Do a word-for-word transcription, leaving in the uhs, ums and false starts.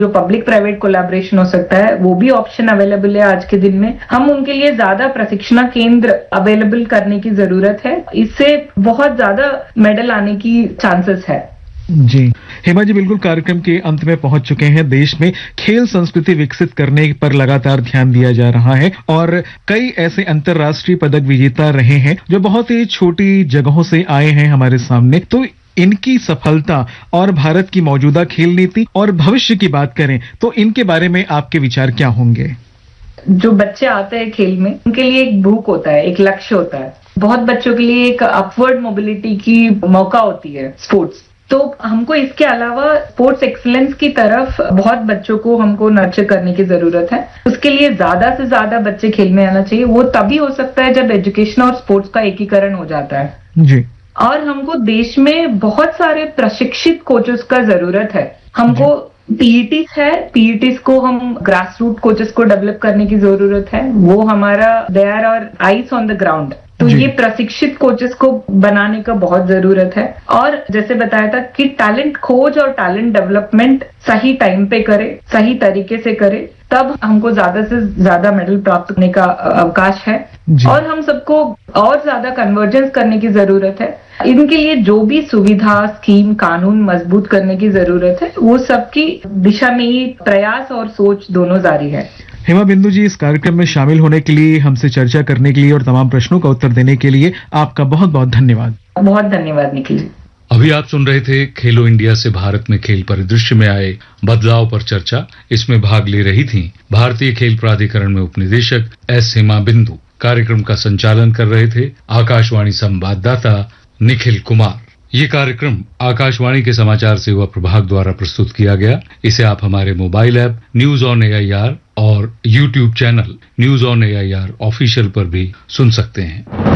जो public private collaboration हो सकता है, वो भी ऑप्शन अवेलेबल है आज के दिन में। हम उनके लिए ज्यादा प्रशिक्षण केंद्र अवेलेबल करने की जरूरत है, इससे बहुत ज्यादा मेडल आने की चांसेस है। जी हेमा जी, बिल्कुल कार्यक्रम के अंत में पहुंच चुके हैं। देश में खेल संस्कृति विकसित करने पर लगातार ध्यान दिया जा रहा है और कई ऐसे अंतर्राष्ट्रीय पदक विजेता रहे हैं जो बहुत ही छोटी जगहों से आए हैं हमारे सामने। तो इनकी सफलता और भारत की मौजूदा खेल नीति और भविष्य की बात करें तो इनके बारे में आपके विचार क्या होंगे? जो बच्चे आते हैं खेल में, उनके लिए एक भूख होता है, एक लक्ष्य होता है। बहुत बच्चों के लिए एक अपवर्ड मोबिलिटी की मौका होती है स्पोर्ट्स। तो हमको इसके अलावा स्पोर्ट्स एक्सीलेंस की तरफ बहुत बच्चों को हमको नर्चर करने की जरूरत है। उसके लिए ज्यादा से ज्यादा बच्चे खेल में आना चाहिए। वो तभी हो सकता है जब एजुकेशन और स्पोर्ट्स का एकीकरण हो जाता है जी। और हमको देश में बहुत सारे प्रशिक्षित कोचेस का जरूरत है। हमको पीईटीज है, पीईटीज को हम ग्रास रूट कोचेस को डेवलप करने की जरूरत है। वो हमारा दे आर और आइस ऑन द ग्राउंड। तो ये प्रशिक्षित कोचेस को बनाने का बहुत जरूरत है। और जैसे बताया था कि टैलेंट खोज और टैलेंट डेवलपमेंट सही टाइम पे करे, सही तरीके से करे, तब हमको ज्यादा से ज्यादा मेडल प्राप्त करने का अवकाश है। और हम सबको और ज्यादा कन्वर्जेंस करने की जरूरत है। इनके लिए जो भी सुविधा, स्कीम, कानून मजबूत करने की जरूरत है, वो सबकी दिशा में ही प्रयास और सोच दोनों जारी है। हेमा बिंदु जी, इस कार्यक्रम में शामिल होने के लिए, हमसे चर्चा करने के लिए और तमाम प्रश्नों का उत्तर देने के लिए आपका बहुत बहुत धन्यवाद। बहुत धन्यवाद निखिल जी। अभी आप सुन रहे थे खेलो इंडिया से भारत में खेल परिदृश्य में आए बदलाव पर चर्चा। इसमें भाग ले रही थीं भारतीय खेल प्राधिकरण में उपनिदेशक एस हेमा बिंदु। कार्यक्रम का संचालन कर रहे थे आकाशवाणी संवाददाता निखिल कुमार। ये कार्यक्रम आकाशवाणी के समाचार सेवा प्रभाग द्वारा प्रस्तुत किया गया। इसे आप हमारे mobile app news on AIR और YouTube channel news on AIR official पर भी सुन सकते हैं।